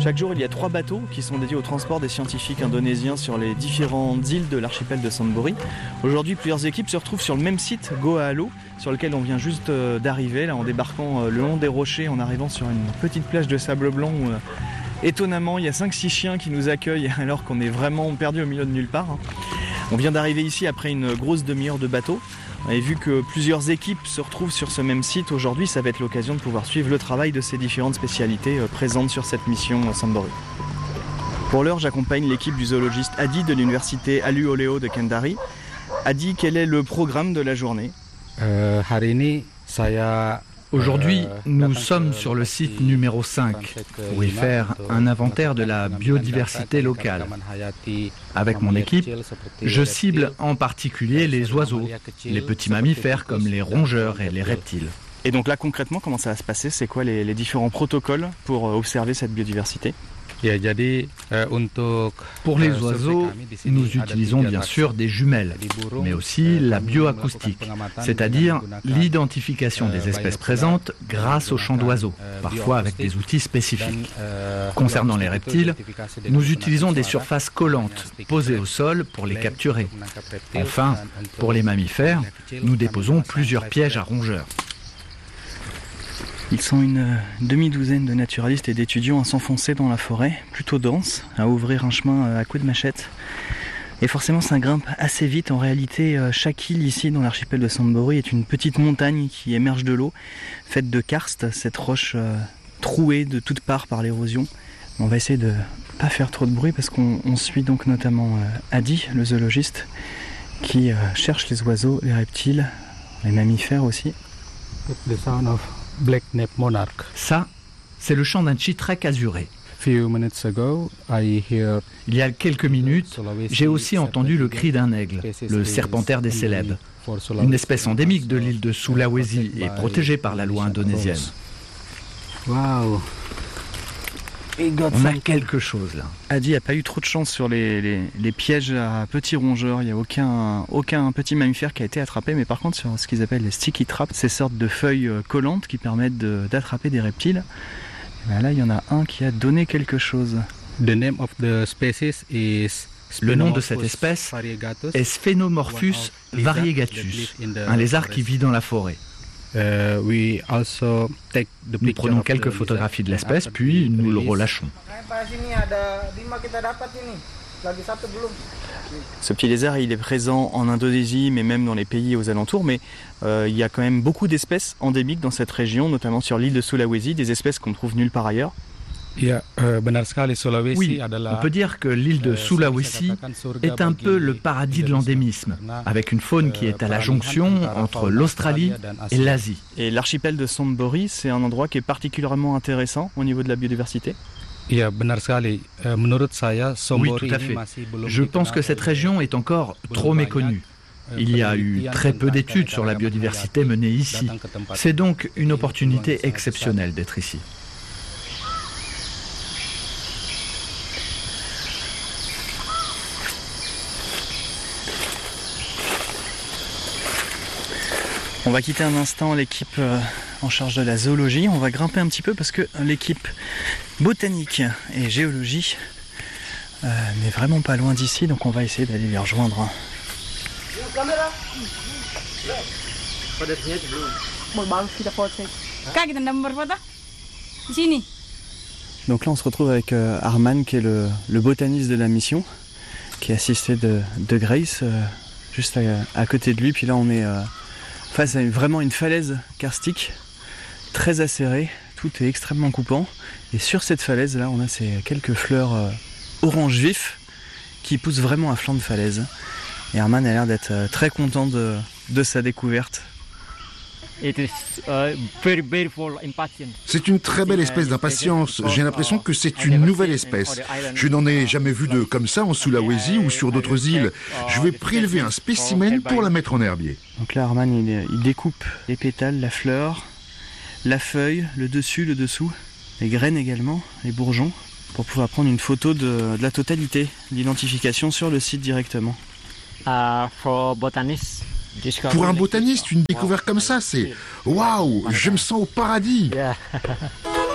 Chaque jour, il y a 3 bateaux qui sont dédiés au transport des scientifiques indonésiens sur les différentes îles de l'archipel de Santburi. Aujourd'hui, plusieurs équipes se retrouvent sur le même site, Goa Alo, sur lequel on vient juste d'arriver, là, en débarquant le long des rochers, en arrivant sur une petite plage de sable blanc où, étonnamment, il y a 5-6 chiens qui nous accueillent alors qu'on est vraiment perdu au milieu de nulle part. On vient d'arriver ici après une grosse demi-heure de bateau. Et vu que plusieurs équipes se retrouvent sur ce même site aujourd'hui, ça va être l'occasion de pouvoir suivre le travail de ces différentes spécialités présentes sur cette mission Santburi. Pour l'heure, j'accompagne l'équipe du zoologiste Adi de l'université Alu Oleo de Kendari. Adi, quel est le programme de la journée ? Aujourd'hui, nous sommes sur le site numéro 5 pour y faire un inventaire de la biodiversité locale. Avec mon équipe, je cible en particulier les oiseaux, les petits mammifères comme les rongeurs et les reptiles. Et donc là, concrètement, comment ça va se passer ? C'est quoi les différents protocoles pour observer cette biodiversité ? Pour les oiseaux, nous utilisons bien sûr des jumelles, mais aussi la bioacoustique, c'est-à-dire l'identification des espèces présentes grâce aux chants d'oiseaux, parfois avec des outils spécifiques. Concernant les reptiles, nous utilisons des surfaces collantes posées au sol pour les capturer. Enfin, pour les mammifères, nous déposons plusieurs pièges à rongeurs. Ils sont une demi-douzaine de naturalistes et d'étudiants à s'enfoncer dans la forêt, plutôt dense, à ouvrir un chemin à coups de machette. Et forcément, ça grimpe assez vite. En réalité, chaque île ici, dans l'archipel de Santburi, est une petite montagne qui émerge de l'eau, faite de karst, cette roche trouée de toutes parts par l'érosion. On va essayer de ne pas faire trop de bruit parce qu'on suit donc notamment Adi, le zoologiste, qui cherche les oiseaux, les reptiles, les mammifères aussi. Ça, c'est le chant d'un chitrek azuré. Il y a quelques minutes, j'ai aussi entendu le cri d'un aigle, le serpentaire des Célèbes, une espèce endémique de l'île de Sulawesi et protégée par la loi indonésienne. Waouh! On a quelque chose là. Adi n'a pas eu trop de chance sur les pièges à petits rongeurs. Il n'y a aucun petit mammifère qui a été attrapé. Mais par contre, sur ce qu'ils appellent les sticky traps, ces sortes de feuilles collantes qui permettent d'attraper des reptiles, ben là, il y en a un qui a donné quelque chose. Le nom de cette espèce est Sphenomorphus variegatus, un lézard qui vit dans la forêt. Nous prenons quelques photographies de l'espèce, puis nous le relâchons. Ce petit lézard, il est présent en Indonésie, mais même dans les pays aux alentours. Mais il y a quand même beaucoup d'espèces endémiques dans cette région, notamment sur l'île de Sulawesi, des espèces qu'on ne trouve nulle part ailleurs. Oui, on peut dire que l'île de Sulawesi est un peu le paradis de l'endémisme, avec une faune qui est à la jonction entre l'Australie et l'Asie. Et l'archipel de Santburi, c'est un endroit qui est particulièrement intéressant au niveau de la biodiversité ? Oui, tout à fait. Je pense que cette région est encore trop méconnue. Il y a eu très peu d'études sur la biodiversité menées ici. C'est donc une opportunité exceptionnelle d'être ici. On va quitter un instant l'équipe en charge de la zoologie. On va grimper un petit peu parce que l'équipe botanique et géologie n'est vraiment pas loin d'ici. Donc on va essayer d'aller les rejoindre. Donc là on se retrouve avec Arman qui est le botaniste de la mission, qui est assisté de Grace juste à côté de lui. Puis là on est face à vraiment une falaise karstique très acérée, tout est extrêmement coupant et sur cette falaise là on a ces quelques fleurs orange vif qui poussent vraiment à flanc de falaise et Arman a l'air d'être très content de sa découverte. C'est une très belle espèce d'impatience. J'ai l'impression que c'est une nouvelle espèce. Je n'en ai jamais vu de comme ça en Sulawesi ou sur d'autres îles. Je vais prélever un spécimen pour la mettre en herbier. Donc là, Arman, il découpe les pétales, la fleur, la feuille, le dessus, le dessous, les graines également, les bourgeons, pour pouvoir prendre une photo de la totalité, l'identification sur le site directement. Pour un botaniste, une découverte comme ça, c'est waouh, je me sens au paradis.